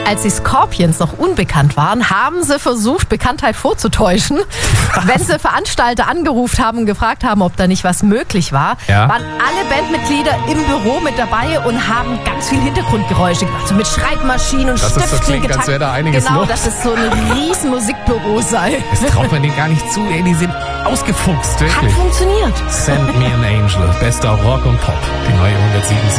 als die Scorpions noch unbekannt waren, haben sie versucht, Bekanntheit vorzutäuschen. Wenn sie Veranstalter angerufen haben und gefragt haben, ob da nicht was möglich war, waren alle Bandmitglieder im Büro mit dabei und haben ganz viel Hintergrundgeräusche gemacht, so mit Schreibmaschinen und Stiften getackt. Wäre da einiges genau, los. dass es so ein riesen Musikbüro sei. Das traut man denen gar nicht zu, ey, die sind ausgefuchst, wirklich. Hat funktioniert. Send Me an Angel, bester Rock und Pop, die neue 107.7.